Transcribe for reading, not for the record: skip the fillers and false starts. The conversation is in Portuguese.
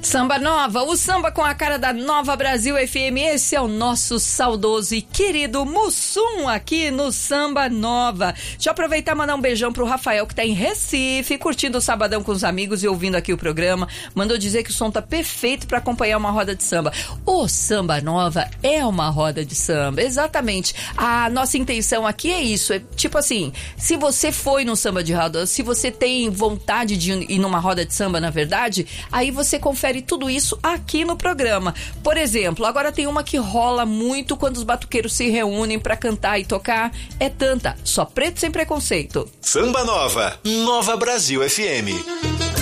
Samba Nova, o samba com a cara da Nova Brasil FM. Esse é o nosso saudoso e querido Mussum aqui no Samba Nova. Deixa eu aproveitar e mandar um beijão pro Rafael, que tá em Recife, curtindo o sabadão com os amigos e ouvindo aqui o programa. Mandou dizer que o som tá perfeito pra acompanhar uma roda de samba. O Samba Nova é uma roda de samba, exatamente. A nossa intenção aqui é isso, é tipo assim, se você foi no samba de roda, se você tem vontade de ir numa roda de samba, na verdade, aí você confere tudo isso aqui no programa. Por exemplo, agora tem uma que rola muito quando os batuqueiros se reúnem pra cantar e tocar. É tanta, só preto sem preconceito. Samba Nova, Nova Brasil FM.